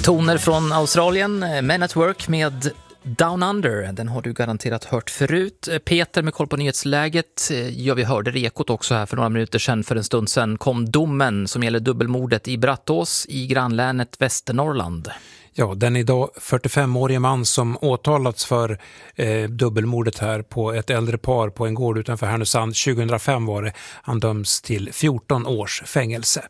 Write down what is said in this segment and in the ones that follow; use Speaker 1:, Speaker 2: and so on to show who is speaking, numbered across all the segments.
Speaker 1: Toner från Australien, Men at Work med Down Under. Den har du garanterat hört förut. Peter, med koll på nyhetsläget. Ja, vi hörde Rekot också här för några minuter sedan. För en stund sedan kom domen som gäller dubbelmordet i Brattås i grannlänet Västernorrland.
Speaker 2: Ja, den idag 45-årige man som åtalats för dubbelmordet här på ett äldre par på en gård utanför Härnösand 2005 var det. Han döms till 14 års fängelse.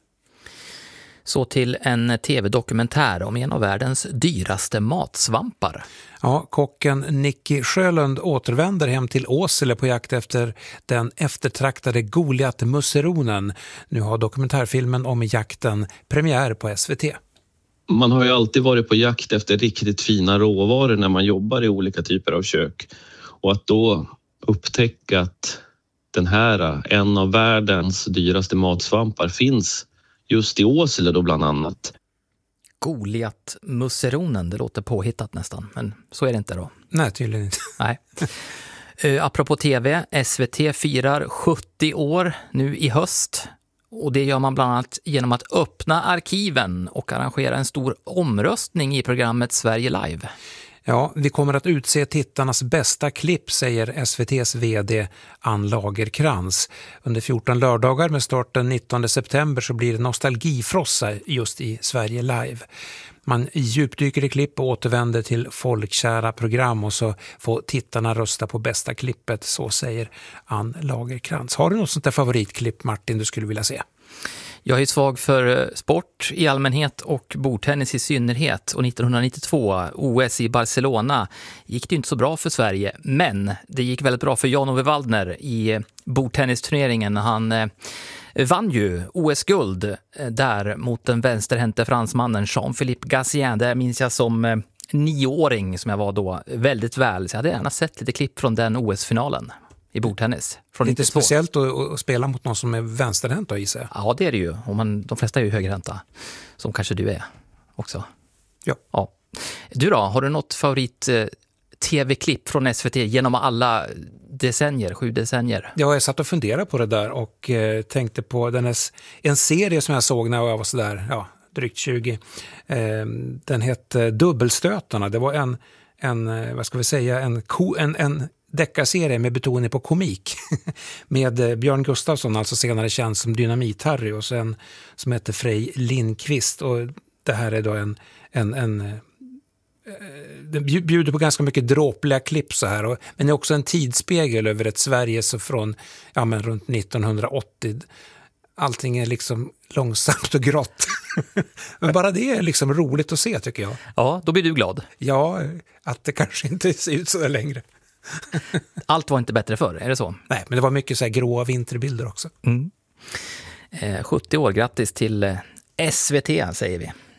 Speaker 1: Så till en tv-dokumentär om en av världens dyraste matsvampar.
Speaker 2: Ja, kocken Nicky Sjölund återvänder hem till Åsele på jakt efter den eftertraktade Goliat-musseronen. Nu har dokumentärfilmen om jakten premiär på SVT.
Speaker 3: Man har ju alltid varit på jakt efter riktigt fina råvaror när man jobbar i olika typer av kök. Och att då upptäcka att den här, en av världens dyraste matsvampar, finns just i Åsele då bland annat.
Speaker 1: Goliat-musseronen, det låter påhittat nästan, men så är det inte då.
Speaker 2: Nej, tydligen inte.
Speaker 1: Nej. Apropå tv, SVT firar 70 år nu i höst. Och det gör man bland annat genom att öppna arkiven och arrangera en stor omröstning i programmet Sverige Live.
Speaker 2: Ja, vi kommer att utse tittarnas bästa klipp, säger SVT:s vd Ann Lagerkrans. Under 14 lördagar med starten 19 september så blir det nostalgifrossa just i Sverige Live. Man djupdyker i klipp och återvänder till folkkära program och så får tittarna rösta på bästa klippet, så säger Ann Lagerkrans. Har du något sånt där favoritklipp, Martin, du skulle vilja se?
Speaker 1: Jag är svag för sport i allmänhet och bordtennis i synnerhet. Och 1992, OS i Barcelona, gick det inte så bra för Sverige. Men det gick väldigt bra för Jan-Ove Waldner i bordtennisturneringen. Han vann ju OS-guld där mot den vänsterhänte fransmannen Jean-Philippe Gassien. Det minns jag som 9-åring som jag var då väldigt väl. Så jag hade gärna sett lite klipp från den OS-finalen i bordtennis. Från
Speaker 2: lite speciellt att spela mot någon som är vänsterhänt, gissar jag.
Speaker 1: Ja, det är det ju. De flesta är ju högerhänta, som kanske du är också. Ja. Du då, har du något favorit tv-klipp från SVT genom alla decennier, 7 decennier?
Speaker 2: Ja, jag satt och funderade på det där och tänkte på en serie som jag såg när jag var sådär, drygt 20. Den hette Dubbelstötarna. Det var en deckarserie med betoning på komik med Björn Gustafsson, alltså senare känd som Dynamit-Harry, och sen som heter Frej Lindqvist. Och det här är då den bjuder på ganska mycket dråpliga klipp så här, men är också en tidsspegel över ett Sverige så från runt 1980. Allting är liksom långsamt och grått. Men bara det är liksom roligt att se, tycker jag.
Speaker 1: Ja, då blir du glad.
Speaker 2: Ja, att det kanske inte ser ut så där längre.
Speaker 1: Allt var inte bättre förr, är det så?
Speaker 2: Nej, men det var mycket så här gråa vinterbilder också.
Speaker 1: 70 år, grattis till SVT, säger vi.